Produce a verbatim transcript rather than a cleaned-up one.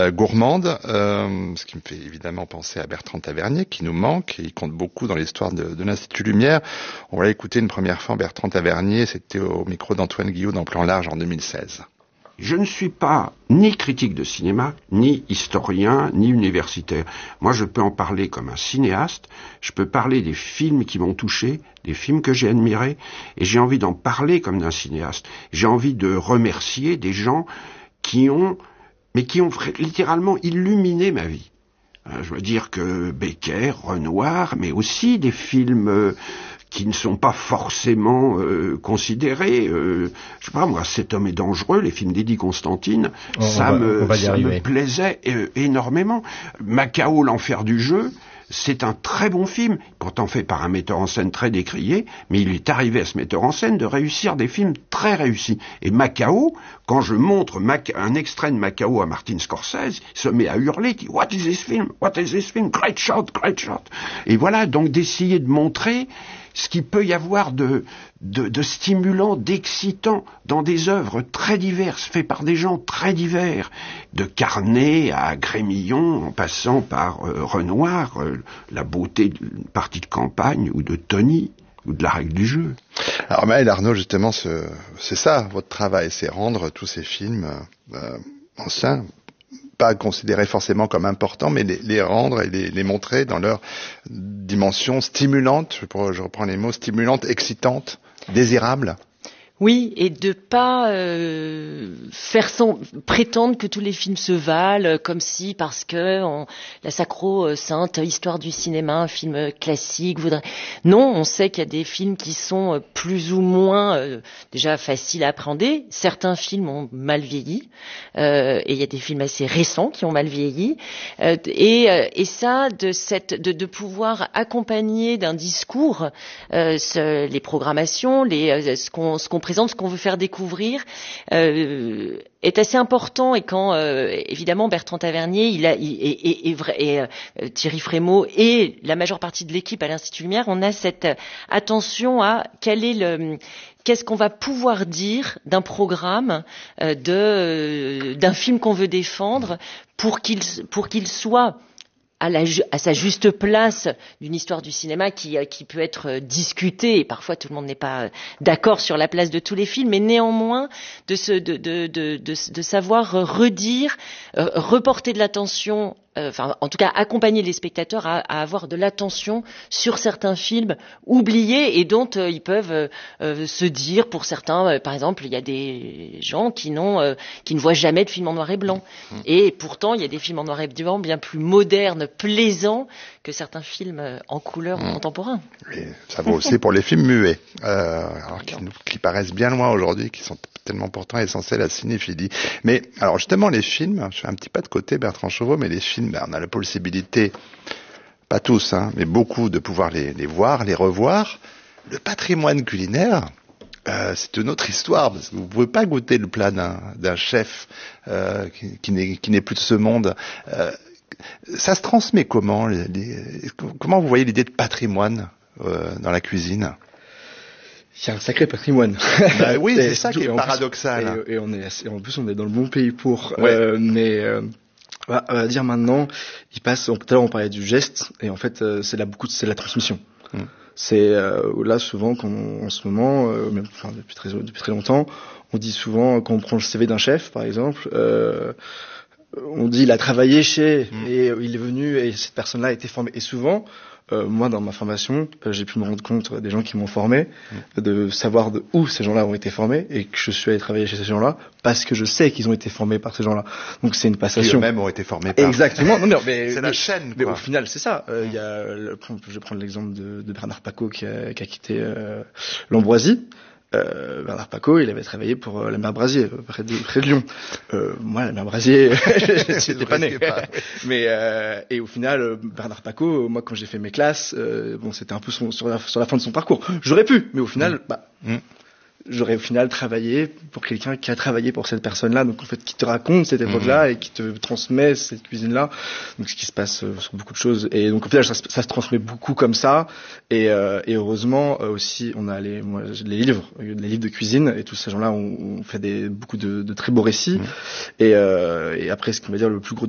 euh, gourmande, euh, ce qui me fait évidemment penser à Bertrand Tavernier, qui nous manque, et il compte beaucoup dans l'histoire de, de l'Institut Lumière. On l'a écouté une première fois, Bertrand Tavernier, c'était au micro d'Antoine Guillot dans Plan Large en deux mille seize. Je ne suis pas ni critique de cinéma, ni historien, ni universitaire. Moi, je peux en parler comme un cinéaste, je peux parler des films qui m'ont touché, des films que j'ai admirés, et j'ai envie d'en parler comme d'un cinéaste. J'ai envie de remercier des gens qui ont, mais qui ont littéralement illuminé ma vie. Je veux dire que Becker, Renoir, mais aussi des films euh, qui ne sont pas forcément euh, considérés. Euh, je sais pas moi, Cet homme est dangereux, les films d'Eddie Constantine, on, ça, on va, me, on va ça me plaisait euh, énormément. Macao, l'enfer du jeu, c'est un très bon film, pourtant fait par un metteur en scène très décrié, mais il est arrivé à ce metteur en scène de réussir des films très réussis. Et Macao, quand je montre Mac- un extrait de Macao à Martin Scorsese, il se met à hurler, il dit « What is this film? What is this film? Great shot, great shot !» Et voilà, donc d'essayer de montrer ce qu'il peut y avoir de, de, de stimulant, d'excitant dans des œuvres très diverses, faites par des gens très divers, de Carnet à Grémillon, en passant par euh, Renoir, euh, la beauté d'une partie de campagne, ou de Tony, ou de la règle du jeu. Alors Maël Arnaud, justement, ce, c'est ça votre travail, c'est rendre tous ces films euh, anciens, pas considérés forcément comme importants, mais les, les rendre et les, les montrer dans leur dimension stimulante, je, je reprends les mots, stimulante, excitante, désirable. Oui, et de pas euh, faire sans, prétendre que tous les films se valent, comme si parce que on, la sacro-sainte histoire du cinéma, un film classique, voudrait. Non, on sait qu'il y a des films qui sont plus ou moins euh, déjà faciles à appréhender. Certains films ont mal vieilli, euh, et il y a des films assez récents qui ont mal vieilli. Euh, et, euh, et ça, de cette, de, de pouvoir accompagner d'un discours euh, ce, les programmations, les, euh, ce qu'on, ce qu'on présente, ce qu'on veut faire découvrir, euh, est assez important. Et quand euh, évidemment Bertrand Tavernier, il a, il, et, et, et, et euh, Thierry Frémaux et la majeure partie de l'équipe à l'Institut Lumière, on a cette attention à quel est le qu'est-ce qu'on va pouvoir dire d'un programme, euh, de euh, d'un film qu'on veut défendre, pour qu'il pour qu'il soit à, la, à sa juste place d'une histoire du cinéma qui, qui peut être discutée, et parfois tout le monde n'est pas d'accord sur la place de tous les films, mais néanmoins de, se, de, de, de, de, de savoir redire, euh, reporter de l'attention, euh, enfin en tout cas accompagner les spectateurs à, à avoir de l'attention sur certains films oubliés et dont euh, ils peuvent euh, se dire, pour certains, euh, par exemple, il y a des gens qui, n'ont, euh, qui ne voient jamais de films en noir et blanc, mmh. et pourtant il y a des films en noir et blanc bien plus modernes, plaisant que certains films en couleur mmh. contemporains. Et ça vaut aussi pour les films muets, euh, alors qui, nous, qui paraissent bien loin aujourd'hui, qui sont tellement pourtant essentiels à la cinéphilie. Mais alors justement les films, je fais un petit pas de côté Bertrand Chauveau, mais les films, ben, on a la possibilité, pas tous, hein, mais beaucoup, de pouvoir les, les voir, les revoir. Le patrimoine culinaire, Euh, c'est une autre histoire, parce que vous ne pouvez pas goûter le plat d'un, d'un chef euh, qui, qui, n'est, qui n'est plus de ce monde. Euh, ça se transmet comment les, les, comment vous voyez l'idée de patrimoine euh, dans la cuisine? Il y a un sacré patrimoine. Bah oui, c'est ça qui est paradoxal. Et, et on est assez, en plus, on est dans le bon pays pour. Ouais. Euh, mais euh, bah, on va dire maintenant, il passe. Tout à l'heure, on parlait du geste, et en fait, euh, c'est là beaucoup, c'est la transmission. Hum. C'est euh, là souvent, quand on, en ce moment, euh, même enfin, depuis très depuis très longtemps, on dit souvent, quand on prend le C V d'un chef, par exemple, euh, on dit il a travaillé chez mmh. et il est venu et cette personne-là a été formée. Et souvent, euh, moi dans ma formation, euh, j'ai pu me rendre compte des gens qui m'ont formé, mmh. de savoir de où ces gens-là ont été formés et que je suis allé travailler chez ces gens-là parce que je sais qu'ils ont été formés par ces gens-là. Donc c'est une passation. Qui eux-mêmes ont été formés par. Exactement. Non, mais, mais c'est mais, la chaîne. Mais quoi. au final, c'est ça. Il euh, y a, le, je vais prendre l'exemple de, de Bernard Pacot qui a, qui a quitté euh, l'Ambroisie. Euh, Bernard Pacot, il avait travaillé pour euh, la mer Brasier, près de, près de Lyon. Euh, moi, la mer Brasier, j'étais pas né. Pas. Mais euh, et au final, Bernard Pacot, moi, quand j'ai fait mes classes, euh, bon, c'était un peu son, sur, la, sur la fin de son parcours. J'aurais pu, mais au final, mmh. bah, mmh. j'aurais au final travaillé pour quelqu'un qui a travaillé pour cette personne-là, donc en fait, qui te raconte cette époque-là mmh. et qui te transmet cette cuisine-là. Donc, ce qui se passe euh, sur beaucoup de choses. Et donc, au final, ça, ça se transmet beaucoup comme ça. Et, euh, et heureusement, euh, aussi, on a les, moi, les livres, les livres de cuisine, et tous ces gens-là ont, ont fait des, beaucoup de, de très beaux récits. Mmh. Et, euh, et après, ce qu'on va dire le plus gros